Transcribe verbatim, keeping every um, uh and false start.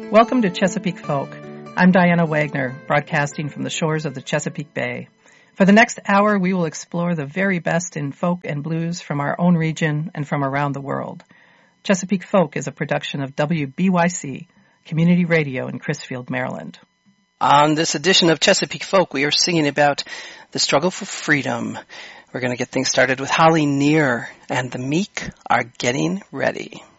Welcome to Chesapeake Folk. I'm Diana Wagner, broadcasting from the shores of the Chesapeake Bay. For the next hour, we will explore the very best in folk and blues from our own region and from around the world. Chesapeake Folk is a production of W B Y C, Community Radio in Crisfield, Maryland. On this edition of Chesapeake Folk, we are singing about the struggle for freedom. We're going to get things started with Holly Near and the Meek Are Getting Ready.